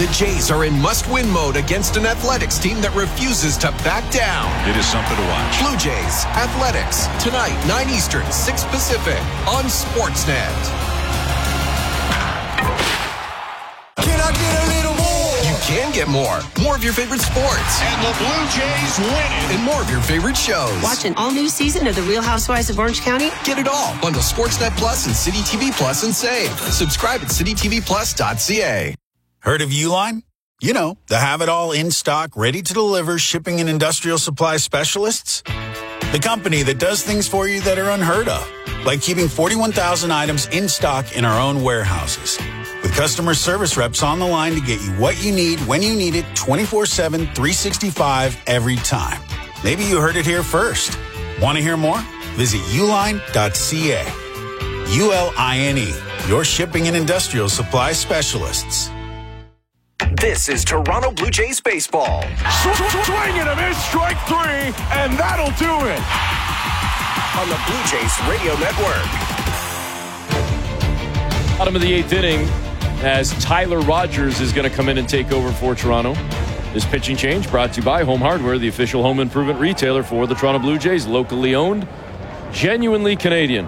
The Jays are in must-win mode against an Athletics team that refuses to back down. It is something to watch. Blue Jays, Athletics, tonight, 9 Eastern, 6 Pacific, on Sportsnet. Can I get a little more? You can get more. More of your favorite sports. And the Blue Jays win it. And more of your favorite shows. Watch an all-new season of The Real Housewives of Orange County. Get it all. Bundle Sportsnet Plus and City TV Plus and save. Subscribe at citytvplus.ca. Heard of Uline? You know, the have-it-all in-stock, ready-to-deliver shipping and industrial supply specialists. The company that does things for you that are unheard of, like keeping 41,000 items in stock in our own warehouses. With customer service reps on the line to get you what you need when you need it 24/7, 365 every time. Maybe you heard it here first. Want to hear more? Visit uline.ca. ULINE, your shipping and industrial supply specialists. This is Toronto Blue Jays baseball. Swing and a miss, strike three, and that'll do it. On the Blue Jays Radio Network. Bottom of the 8th inning as Tyler Rogers is going to come in and take over for Toronto. This pitching change brought to you by Home Hardware, the official home improvement retailer for the Toronto Blue Jays. Locally owned, genuinely Canadian.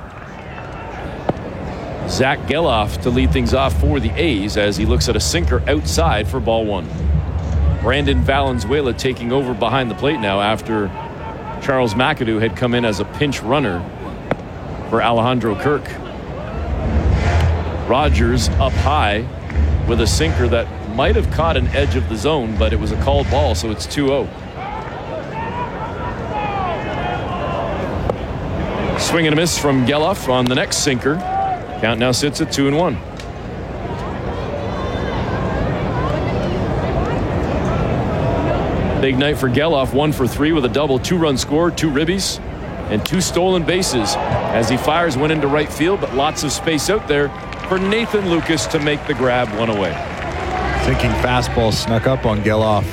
Zach Geloff to lead things off for the A's as he looks at a sinker outside for ball one. Brandon Valenzuela taking over behind the plate now after Charles McAdoo had come in as a pinch runner for Alejandro Kirk. Rogers up high with a sinker that might have caught an edge of the zone, but it was a called ball, so it's 2-0. Swing and a miss from Geloff on the next sinker. Count now sits at 2-1. Big night for Geloff, 1 for 3 with a double, 2-run score, 2 ribbies, and 2 stolen bases as he fires one into right field, but lots of space out there for Nathan Lucas to make the grab, one away. Thinking fastball snuck up on Geloff.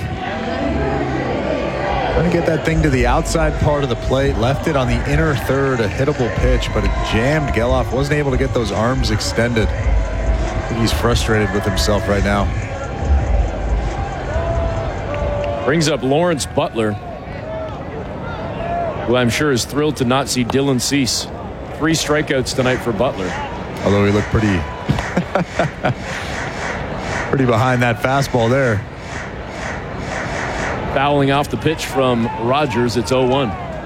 Trying to get that thing to the outside part of the plate, left it on the inner third, a hittable pitch, but it jammed. Geloff wasn't able to get those arms extended. I think he's frustrated with himself right now. Brings up Lawrence Butler, who I'm sure is thrilled to not see Dylan Cease. 3 strikeouts tonight for Butler. Although he looked pretty pretty behind that fastball there. Fouling off the pitch from Rogers, it's 0-1.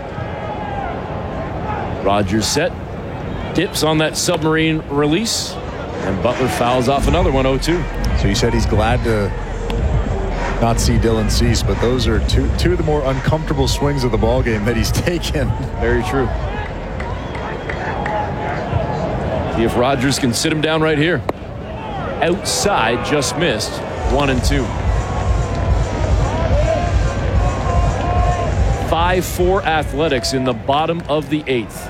Rogers set, dips on that submarine release, and Butler fouls off another one, 0-2. So you said he's glad to not see Dylan Cease, but those are two of the more uncomfortable swings of the ball game that he's taken. Very true. See if Rogers can sit him down right here. Outside, just missed. 1-2. 5-4 Athletics in the bottom of the 8th.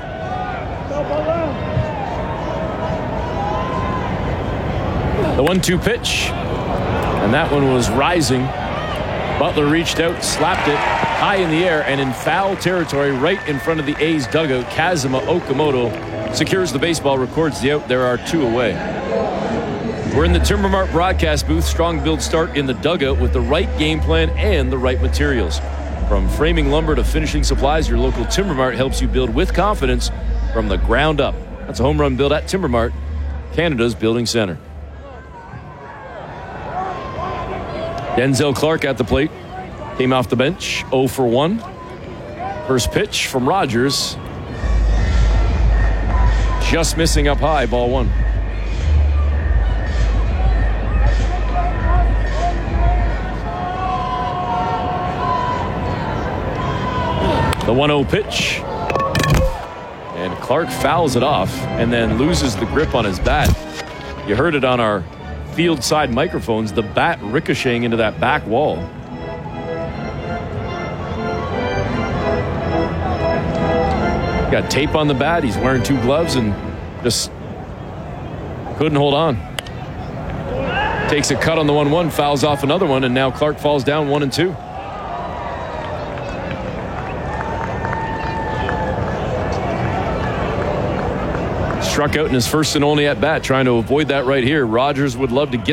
The 1-2 pitch, and that one was rising. Butler reached out, slapped it high in the air, and in foul territory right in front of the A's dugout. Kazuma Okamoto secures the baseball, records the out. There are 2 away. We're in the Timbermart broadcast booth. Strong build start in the dugout with the right game plan and the right materials. From framing lumber to finishing supplies, your local Timbermart helps you build with confidence from the ground up. That's a home run build at Timbermart, Canada's building center. Denzel Clark at the plate. Came off the bench, 0 for 1. First pitch from Rogers. Just missing up high, ball 1. The 1-0 pitch. And Clark fouls it off and then loses the grip on his bat. You heard it on our field side microphones, the bat ricocheting into that back wall. Got tape on the bat. He's wearing 2 gloves and just couldn't hold on. Takes a cut on the 1-1, fouls off another one, and now Clark falls down 1-2. Struck out in his first and only at bat, trying to avoid that right here. Rogers would love to get